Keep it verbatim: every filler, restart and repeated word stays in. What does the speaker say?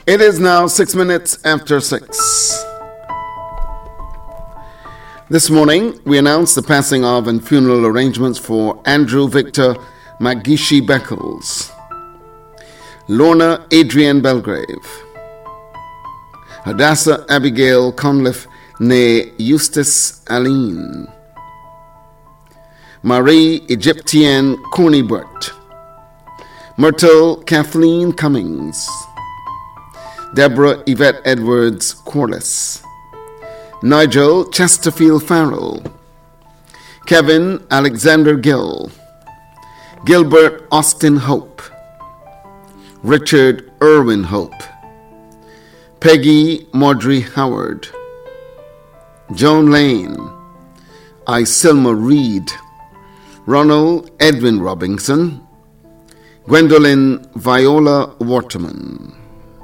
It is now six minutes after six. This morning, we announced the passing of and funeral arrangements for Andrew Victor Magishi Beckles, Lorna Adrienne Belgrave, Hadassah Abigail Conliffe née Eustace Aline, Marie Egyptienne Cornybert, Myrtle Kathleen Cummings, Deborah Yvette Edwards Corliss, Nigel Chesterfield Farrell, Kevin Alexander Gill, Gilbert Austin Hope, Richard Irwin Hope, Peggy Maudrey Howard, Joan Lane, Isilma Reed, Ronald Edwin Robinson, Gwendolyn Viola Waterman.